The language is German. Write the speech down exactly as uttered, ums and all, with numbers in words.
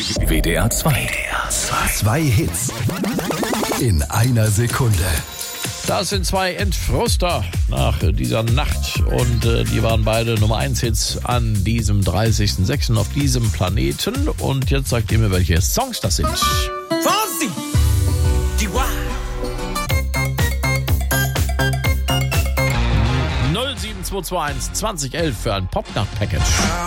W D R zwei. Zwei Hits in einer Sekunde. Das sind zwei Entfruster nach dieser Nacht und äh, die waren beide Nummer eins Hits an diesem dreißigsten sechsten auf diesem Planeten. Und jetzt sagt ihr mir, welche Songs das sind. Fonzie, D Y. null sieben zwei zwei eins zwanzig elf für ein Popnacht-Package.